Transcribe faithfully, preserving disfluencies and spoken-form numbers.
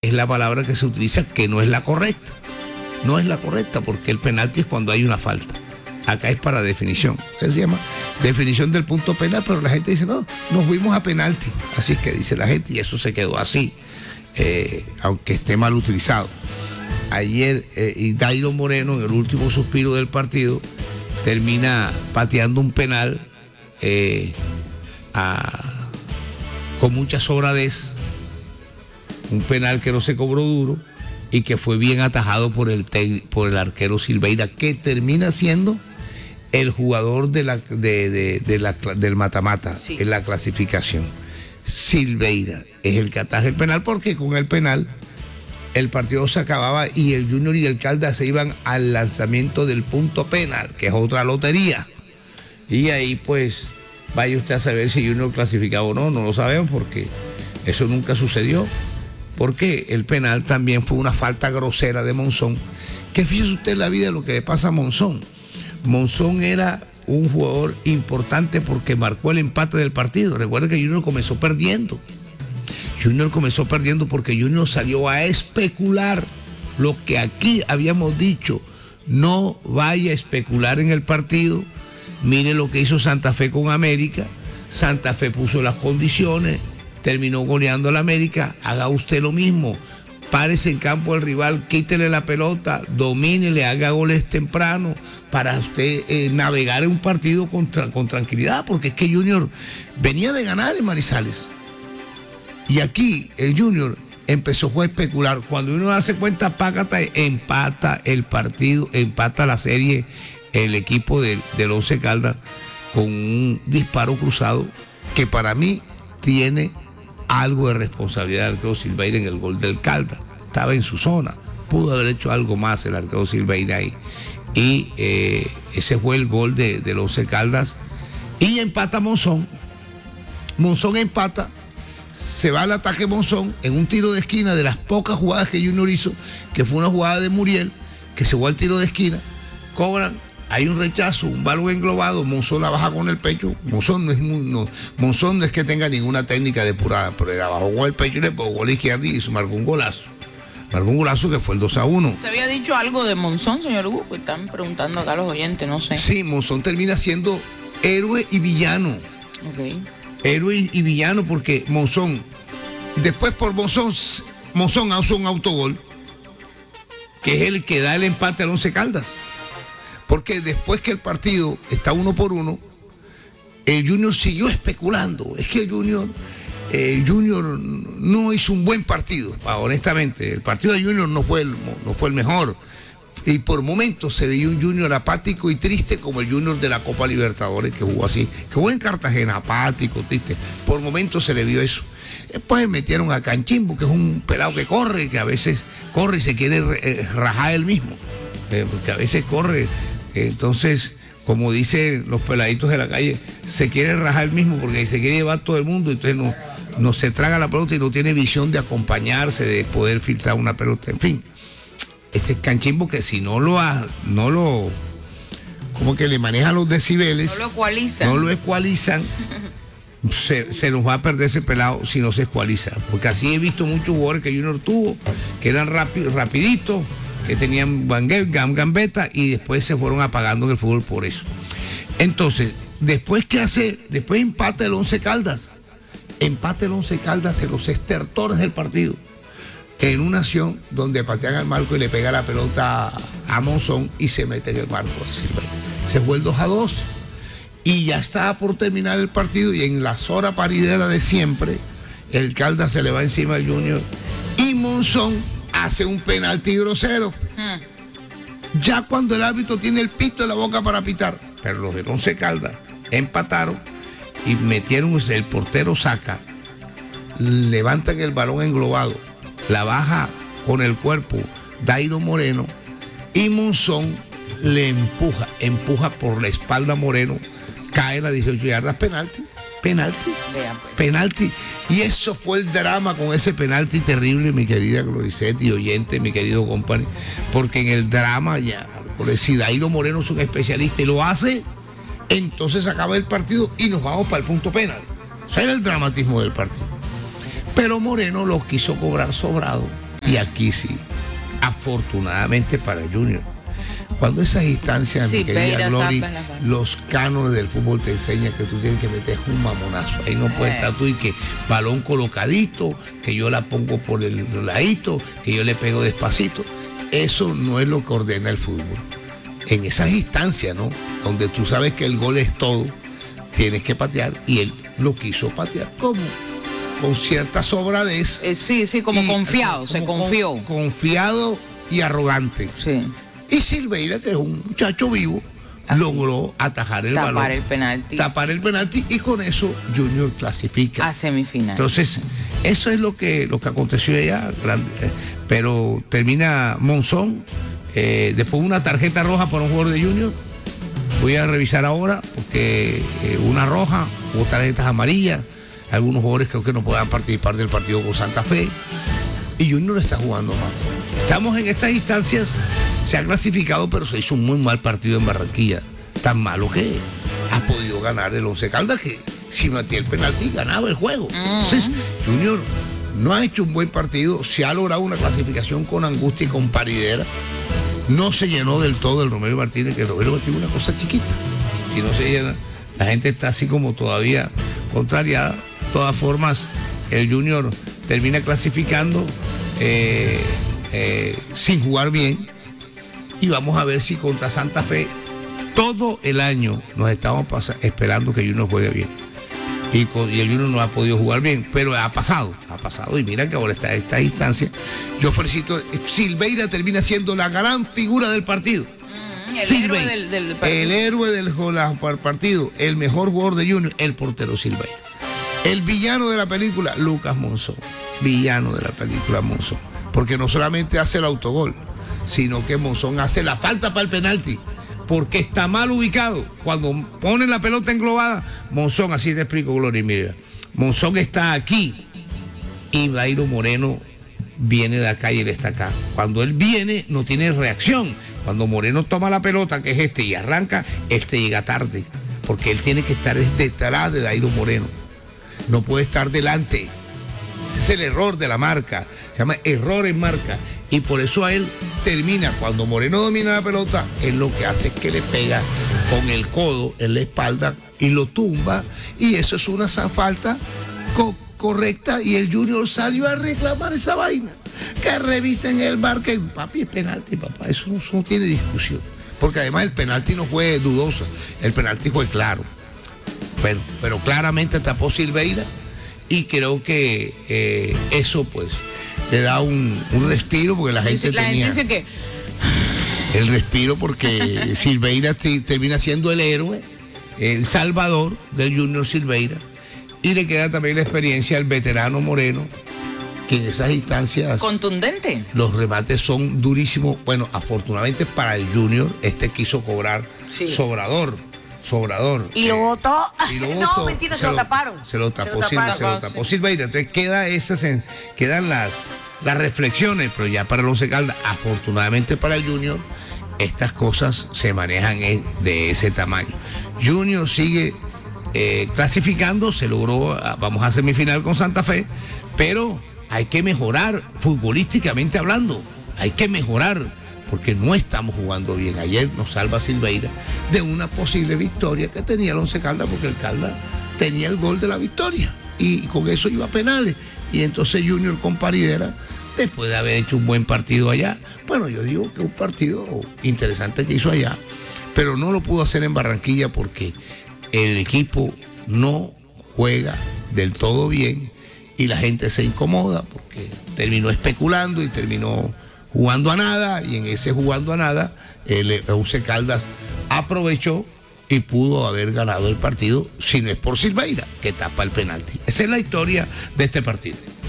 es la palabra que se utiliza, que no es la correcta. No es la correcta, porque el penalti es cuando hay una falta. Acá es para definición. Se llama definición del punto penal, pero la gente dice, no, nos fuimos a penalti. Así es que dice la gente, y eso se quedó así, eh, aunque esté mal utilizado. Ayer, eh, y Dairo Moreno, en el último suspiro del partido, termina pateando un penal eh, a, con mucha sobradez, un penal que no se cobró duro y que fue bien atajado por el, por el arquero Silveira, que termina siendo el jugador de la, de, de, de la, del mata-mata, sí, en la clasificación. Silveira es el que ataja el penal, porque con el penal el partido se acababa y el Junior y el Caldas se iban al lanzamiento del punto penal, que es otra lotería. Y ahí pues vaya usted a saber si Junior clasificaba o no, no lo sabemos porque eso nunca sucedió. Porque el penal también fue una falta grosera de Monzón, que fíjese usted la vida de lo que le pasa a Monzón. Monzón era un jugador importante porque marcó el empate del partido. Recuerda que Junior comenzó perdiendo. Junior comenzó perdiendo porque Junior salió a especular lo que aquí habíamos dicho. No vaya a especular en el partido. Mire lo que hizo Santa Fe con América. Santa Fe puso las condiciones, terminó goleando a la América. Haga usted lo mismo. Párese en campo del rival, quítele la pelota, domínele, haga goles temprano para usted eh, navegar en un partido con, tra con tranquilidad, porque es que Junior venía de ganar en Manizales. Y aquí el Junior empezó a especular. Cuando uno hace cuenta, págata, empata el partido, empata la serie el equipo de, del Once Caldas con un disparo cruzado que para mí tiene algo de responsabilidad del arquero Silveira en el gol del Caldas. Estaba en su zona, pudo haber hecho algo más el arquero Silveira ahí. Y eh, ese fue el gol de, del Once Caldas. Y empata Monzón. Monzón empata. Se va al ataque Monzón en un tiro de esquina, de las pocas jugadas que Junior hizo, que fue una jugada de Muriel, que se fue al tiro de esquina, cobran, hay un rechazo, un balón englobado, Monzón la baja con el pecho. Monzón no es muy, no, Monzón no es que tenga ninguna técnica depurada, pero la bajó con el pecho y le pegó la izquierda y hizo, marcó un golazo. Marcó un golazo que fue el dos a uno. ¿Usted había dicho algo de Monzón, señor Hugo? Que están preguntando acá los oyentes, no sé. Sí, Monzón termina siendo héroe y villano. Ok. Héroe y villano porque Monzón, después por Monzón, Monzón hace un autogol, que es el que da el empate al Once Caldas. Porque después que el partido está uno por uno, el Junior siguió especulando. Es que el Junior, el Junior no hizo un buen partido, honestamente. El partido de Junior no fue el, no fue el mejor. Y por momentos se veía un Junior apático y triste, como el Junior de la Copa Libertadores, que jugó así, que jugó en Cartagena, apático, triste. Por momentos se le vio eso. Después metieron a Canchimbo, que es un pelado que corre, que a veces corre y se quiere eh, rajar él mismo, eh, porque a veces corre, eh, entonces, como dicen los peladitos de la calle, se quiere rajar él mismo porque se quiere llevar todo el mundo, entonces no, no se traga la pelota y no tiene visión de acompañarse, de poder filtrar una pelota, en fin. Ese Canchimbo que si no lo ha, no lo, como que le maneja los decibeles, no lo ecualizan, no lo ecualizan se, se nos va a perder ese pelado si no se ecualiza, porque así he visto muchos jugadores que Junior tuvo, que eran rápido, rapiditos, que tenían gambeta y después se fueron apagando en el fútbol por eso. Entonces, después que hace, después empata el Once Caldas, empata el Once Caldas en los estertores del partido, en una acción donde patean al marco y le pega la pelota a Monzón y se mete en el marco de Silveira. Se fue el dos a dos y ya estaba por terminar el partido y en la zona paridera de siempre, el Caldas se le va encima al Junior y Monzón hace un penalti grosero. Hmm. Ya cuando el árbitro tiene el pito en la boca para pitar, pero los de Once Caldas empataron y metieron, el portero saca, levantan el balón englobado, la baja con el cuerpo Dairo Moreno y Monzón le empuja, empuja por la espalda a Moreno, cae en las dieciocho yardas, penalti, penalti, Vean, pues. penalti. Y eso fue el drama con ese penalti terrible, mi querida Gloricet y oyente, mi querido compadre, porque en el drama ya, si Dairo Moreno es un especialista y lo hace, entonces acaba el partido y nos vamos para el punto penal. O sea, era el dramatismo del partido. Pero Moreno lo quiso cobrar sobrado Y aquí sí, afortunadamente para Junior. Cuando esas instancias, Sí, mi querida Peira, Glory, Zapa, la mano. los cánones del fútbol te enseñan que tú tienes que meter un mamonazo. Ahí no puedes Eh. estar tú y que balón colocadito, que yo la pongo por el ladito, que yo le pego despacito. Eso no es lo que ordena el fútbol. En esas instancias, ¿no? Donde tú sabes que el gol es todo, tienes que patear, y él lo quiso patear como con cierta sobradez. Eh, sí, sí, como y- confiado, se como confió. con- confiado y arrogante. Sí. Y Silveira, que es un muchacho vivo, Así. logró atajar el Tapar balón, el penalti tapar el penalti, y con eso Junior clasifica. a semifinal. Entonces, eso es lo que, lo que aconteció allá, grande, eh, pero termina Monzón, eh, después una tarjeta roja para un jugador de Junior. Voy a revisar ahora, porque eh, una roja, hubo tarjetas amarillas, algunos jugadores creo que no puedan participar del partido con Santa Fe, y Junior está jugando mal. Estamos en estas instancias, se ha clasificado, pero se hizo un muy mal partido en Barranquilla, tan malo que ha podido ganar el Once Caldas, que si metía el penalti ganaba el juego. Entonces, Junior no ha hecho un buen partido, se ha logrado una clasificación con angustia y con paridera. No se llenó del todo el Romero Martínez, que el Romero Martínez es una cosa chiquita. Si no se llena, la gente está así como todavía contrariada. De todas formas, el Junior termina clasificando eh, eh, sin jugar bien. Y vamos a ver si contra Santa Fe, todo el año nos estamos pas- esperando que Junior juegue bien. Y, con, y el Junior no ha podido jugar bien, pero ha pasado, ha pasado. Y mira que ahora está en esta instancia. Yo felicito, Silveira termina siendo la gran figura del partido. Mm, el Silveira, héroe del, del partido. el héroe del jo- la- partido, el mejor jugador de Junior, el portero Silveira. El villano de la película, Lucas Monzón. Villano de la película, Monzón. Porque no solamente hace el autogol, sino que Monzón hace la falta para el penalti, porque está mal ubicado. Cuando ponen la pelota englobada, Monzón, así te explico, Gloria, mira, Monzón está aquí y Dairo Moreno viene de acá y él está acá. Cuando él viene, no tiene reacción. Cuando Moreno toma la pelota, que es este, y arranca, este llega tarde, porque él tiene que estar detrás de Dairo Moreno, no puede estar delante. Ese es el error de la marca, se llama error en marca, y por eso a él termina, cuando Moreno domina la pelota, él lo que hace es que le pega con el codo en la espalda y lo tumba, y eso es una sa- falta co- correcta, y el Junior salió a reclamar esa vaina, que revisen el bar, que papi es penalti, papá, eso no, eso no tiene discusión, porque además el penalti no fue dudoso, el penalti fue claro, pero, pero claramente tapó Silveira. Y creo que eh, eso pues le da un, un respiro, porque la gente La tenía gente dice que el respiro, porque Silveira te- termina siendo el héroe, el salvador del Junior Silveira, y le queda también la experiencia al veterano Moreno, que en esas instancias contundente. los remates son durísimos. Bueno, afortunadamente para el Junior, este quiso cobrar Sí. sobrador, sobrador. Y lo votó. Y lo No, votó, mentira, se, lo taparon. Se lo tapó, Se lo Sil- taparon. se lo tapó Silveira. Entonces queda esas, en- quedan las, las reflexiones, pero ya para el Once Caldas, afortunadamente para el Junior, estas cosas se manejan en- de ese tamaño. Junior sigue eh, clasificando, se logró, ah, vamos a semifinal con Santa Fe, pero hay que mejorar futbolísticamente hablando, hay que mejorar, porque no estamos jugando bien. Ayer nos salva Silveira de una posible victoria que tenía el Once Caldas, porque el Caldas tenía el gol de la victoria y con eso iba a penales, y entonces Junior con paridera, después de haber hecho un buen partido allá, bueno, yo digo que un partido interesante que hizo allá, pero no lo pudo hacer en Barranquilla porque el equipo no juega del todo bien y la gente se incomoda porque terminó especulando y terminó jugando a nada, y en ese jugando a nada el Once Caldas aprovechó y pudo haber ganado el partido, si no es por Silveira, que tapa el penalti. Esa es la historia de este partido.